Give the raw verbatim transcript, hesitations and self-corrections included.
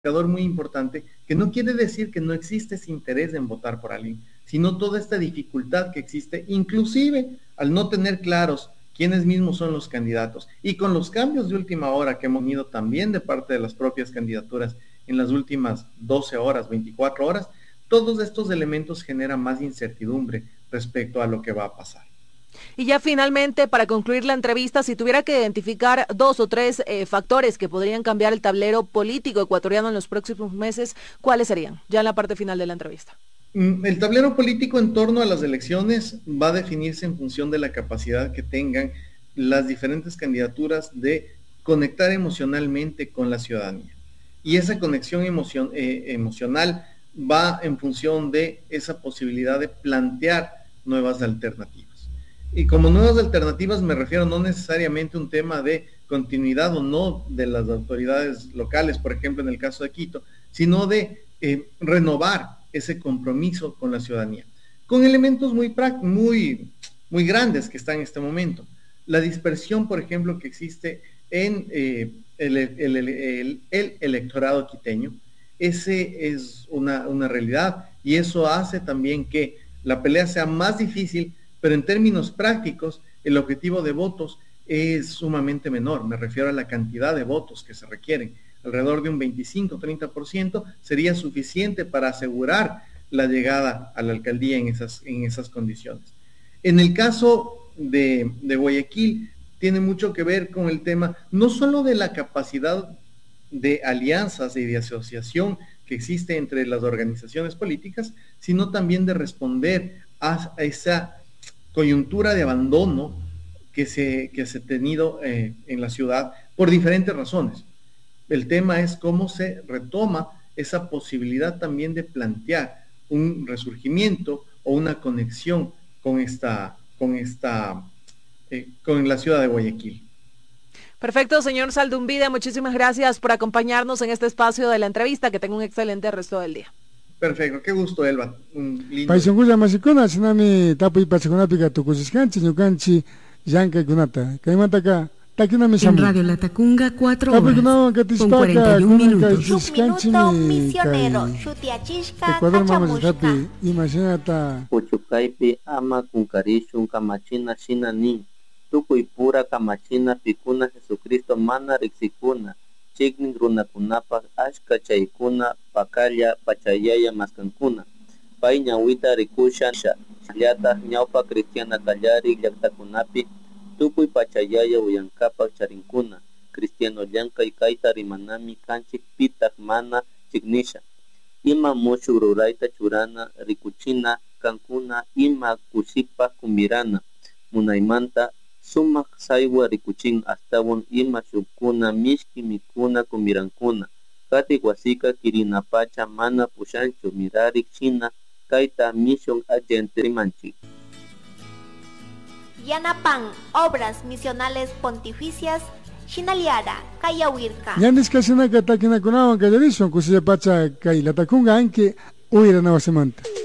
indicador muy importante, que no quiere decir que no existe ese interés en votar por alguien, sino toda esta dificultad que existe, inclusive al no tener claros quiénes mismos son los candidatos. Y con los cambios de última hora que hemos tenido también de parte de las propias candidaturas en las últimas doce horas, veinticuatro horas, todos estos elementos generan más incertidumbre respecto a lo que va a pasar. Y ya finalmente, para concluir la entrevista, si tuviera que identificar dos o tres eh, factores que podrían cambiar el tablero político ecuatoriano en los próximos meses, ¿cuáles serían? Ya en la parte final de la entrevista. El tablero político en torno a las elecciones va a definirse en función de la capacidad que tengan las diferentes candidaturas de conectar emocionalmente con la ciudadanía. Y esa conexión emocion, eh, emocional va en función de esa posibilidad de plantear nuevas alternativas. Y como nuevas alternativas me refiero no necesariamente a un tema de continuidad o no de las autoridades locales, por ejemplo en el caso de Quito, sino de eh, renovar ese compromiso con la ciudadanía, con elementos muy, muy, muy grandes que están en este momento. La dispersión, por ejemplo, que existe en eh, el, el, el, el, el electorado quiteño, ese es una, una realidad y eso hace también que la pelea sea más difícil, pero en términos prácticos, el objetivo de votos es sumamente menor. Me refiero a la cantidad de votos que se requieren. Alrededor de un veinticinco a treinta por ciento sería suficiente para asegurar la llegada a la alcaldía en esas, en esas condiciones. En el caso de, de Guayaquil, tiene mucho que ver con el tema no solo de la capacidad de alianzas y de asociación que existe entre las organizaciones políticas, sino también de responder a, a esa coyuntura de abandono que se, que se ha tenido eh, en la ciudad por diferentes razones. El tema es cómo se retoma esa posibilidad también de plantear un resurgimiento o una conexión con esta, con esta, eh, con la ciudad de Guayaquil. Perfecto, señor Zaldumbide, muchísimas gracias por acompañarnos en este espacio de la entrevista. Que tenga un excelente resto del día. Perfecto, qué gusto, Elba. Un lindo. Paisungulla masikuna, sinami tapuy pachakunapica tukusiskanchi, ñukanchi, yanka kunata. Kaimantaka, takina mi En Radio Latacunga, cuatro horas, con cuarenta y un minutos. Subminuto misionero, Shutiachishka, Cachamushka. Imagínate. Puchukaipi ama kunkarishun kamachina shina nin. Tukuy pura kamachina pikuna Jesucristo mana riksikuna. Chignin runakunapa ashka chaykuna pakalla pachayaya maskankuna. Pay ñawita rikusha llata ñawpa cristiana kallari llaktakunapi tukuy pachayaya uyankapak charinkuna. Cristiano llankay kayta rimanami kanchik pitak mana chignisha. Ima mushuk rurayta churana rikuchina kankuna ima kushipak kumirana. Munaymanta sumak saywa rikuchin astawan ima shukuna mishki mikuna kumirankuna. Kati wasika kirinapacha mana pushancho mirarik china kaita misión agente rimanchi. Yanapan, obras misionales pontificias, Shinaliara, Kayawirka. Yandis kasina katakina kunawan kallarishon kusilla pacha kay Latacunga anke uira nawasemanta.